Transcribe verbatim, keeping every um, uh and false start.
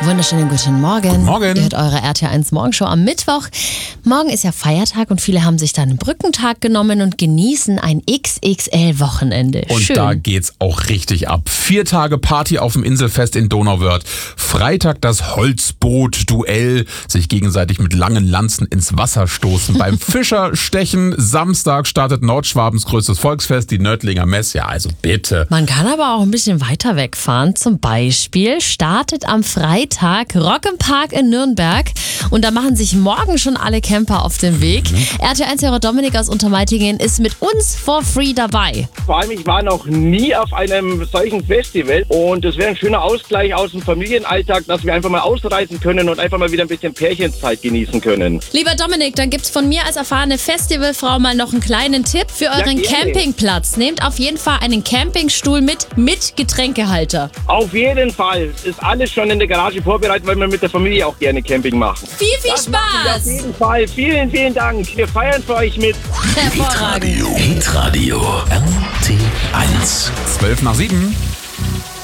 wunderschönen guten Morgen. Guten Morgen. Ihr hört eure R T L eins Morgenshow am Mittwoch. Morgen ist ja Feiertag und viele haben sich dann einen Brückentag genommen und genießen ein X X L-Wochenende. Und Schön. da geht's auch richtig ab. Vier Tage Party auf dem Inselfest in Donauwörth. Freitag das Holzboot-Duell. Sich gegenseitig mit langen Lanzen ins Wasser stoßen. Beim Fischerstechen. Samstag startet Nordschwabens größtes Volksfest, die Nördlinger Mess. Ja, also bitte. Man kann aber auch ein bisschen weiter wegfahren. Zum Beispiel startet am Freitag Rock im Park in Nürnberg. Und da machen sich morgen schon alle Camper auf den Weg. Mhm. R T L eins-Hörer Dominik aus Untermeitingen ist mit uns for free dabei. Vor allem, ich war noch nie auf einem solchen Festival. Und es wäre ein schöner Ausgleich aus dem Familienalltag, dass wir einfach mal ausreisen können und einfach mal wieder ein bisschen Pärchenzeit genießen können. Lieber Dominik, dann gibt's von mir als erfahrene Festivalfrau mal noch einen kleinen Tipp für euren Ja, gerne. Campingplatz. Nehmt auf jeden Fall einen Campingstuhl mit, mit Getränkehalter. Auf jeden Fall. Ist alles schon in der Garage vorbereitet, weil wir mit der Familie auch gerne Camping machen. Viel, viel Das machen wir Spaß! auf jeden Fall. Vielen, vielen Dank. Wir feiern für euch mit. Hervorragend. Hitradio R T L eins. Zwölf nach sieben.